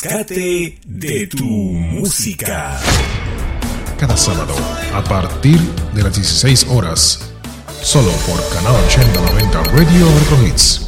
rescate de tu música. Cada sábado, a partir de las 16 horas, solo por Canal 8090 Radio Retro Hits.